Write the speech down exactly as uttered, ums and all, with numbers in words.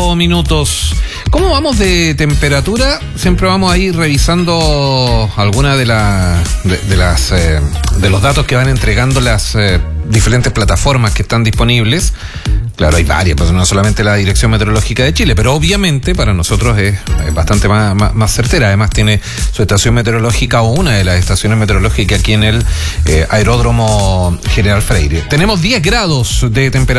cinco minutos. ¿Cómo vamos de temperatura? Siempre vamos a ir revisando alguna de, la, de, de las eh, de los datos que van entregando las eh, diferentes plataformas que están disponibles. Claro, hay varias, pues no solamente la Dirección Meteorológica de Chile, pero obviamente para nosotros es, es bastante más, más, más certera. Además tiene su estación meteorológica o una de las estaciones meteorológicas aquí en el eh, Aeródromo General Freire. Tenemos diez grados de temperatura.